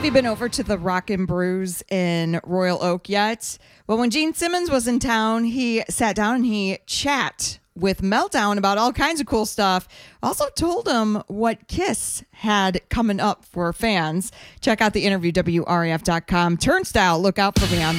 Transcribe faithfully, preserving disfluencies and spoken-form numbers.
Have you been over to the Rockin' Brews in Royal Oak yet? Well, when Gene Simmons was in town, he sat down and he chat with Meltdown about all kinds of cool stuff. Also told him what Kiss had coming up for fans. Check out the interview, W R A F dot com. Turnstile, look out for me on